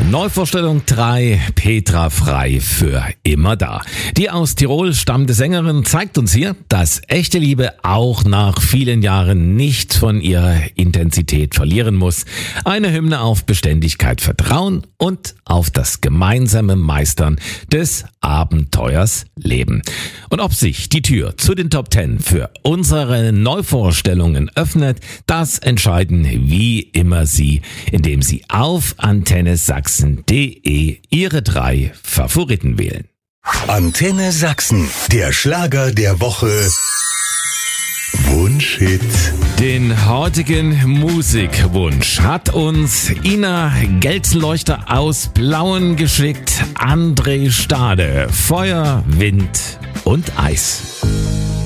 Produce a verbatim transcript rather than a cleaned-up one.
Neuvorstellung drei, Petra Frei für immer da. Die aus Tirol stammende Sängerin zeigt uns hier, dass echte Liebe auch nach vielen Jahren nicht von ihrer Intensität verlieren muss. Eine Hymne auf Beständigkeit, Vertrauen und auf das gemeinsame Meistern des Abenteuers Leben. Und ob sich die Tür zu den Top Ten für unsere Neuvorstellungen öffnet, das entscheiden wie immer Sie, indem Sie auf antenne sachsen punkt de Ihre drei Favoriten wählen. Antenne Sachsen, der Schlager der Woche. Wunschhit. Den heutigen Musikwunsch hat uns Ina Gelsleuchter aus Plauen geschickt. André Stade, Feuer, Wind und Eis.